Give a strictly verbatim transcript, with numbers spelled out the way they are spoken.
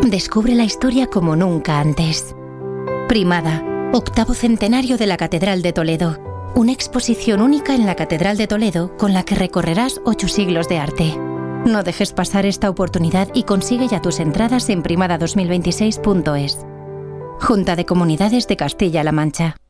Descubre la historia como nunca antes. Primada, octavo centenario de la Catedral de Toledo. Una exposición única en la Catedral de Toledo con la que recorrerás ocho siglos de arte. No dejes pasar esta oportunidad y consigue ya tus entradas en primada dos mil veintiséis punto es. Junta de Comunidades de Castilla-La Mancha.